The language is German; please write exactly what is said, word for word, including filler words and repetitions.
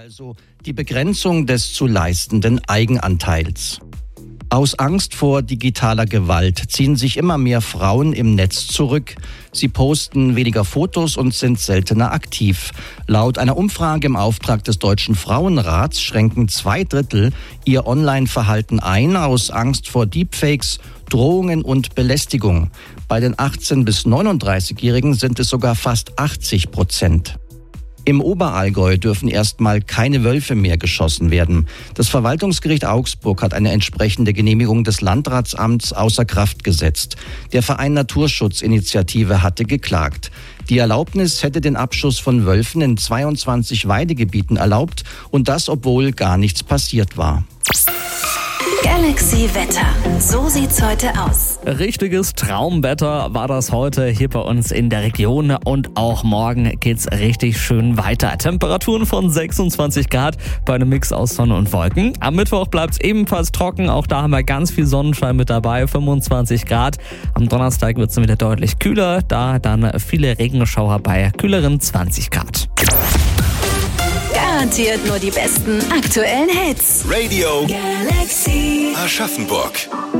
also die Begrenzung des zu leistenden Eigenanteils. Aus Angst vor digitaler Gewalt ziehen sich immer mehr Frauen im Netz zurück. Sie posten weniger Fotos und sind seltener aktiv. Laut einer Umfrage im Auftrag des Deutschen Frauenrats schränken zwei Drittel ihr Online-Verhalten ein aus Angst vor Deepfakes, Drohungen und Belästigung. Bei den achtzehn- bis neununddreißigjährigen sind es sogar fast achtzig Prozent. Im Oberallgäu dürfen erstmal keine Wölfe mehr geschossen werden. Das Verwaltungsgericht Augsburg hat eine entsprechende Genehmigung des Landratsamts außer Kraft gesetzt. Der Verein Naturschutzinitiative hatte geklagt. Die Erlaubnis hätte den Abschuss von Wölfen in zweiundzwanzig Weidegebieten erlaubt und das, obwohl gar nichts passiert war. Galaxy Wetter. So sieht's heute aus. Richtiges Traumwetter war das heute hier bei uns in der Region und auch morgen geht's richtig schön weiter. Temperaturen von sechsundzwanzig Grad bei einem Mix aus Sonne und Wolken. Am Mittwoch bleibt's ebenfalls trocken. Auch da haben wir ganz viel Sonnenschein mit dabei, fünfundzwanzig Grad. Am Donnerstag wird's dann wieder deutlich kühler, da dann viele Regenschauer bei kühleren zwanzig Grad. Garantiert nur die besten aktuellen Hits. Radio Galaxy Aschaffenburg.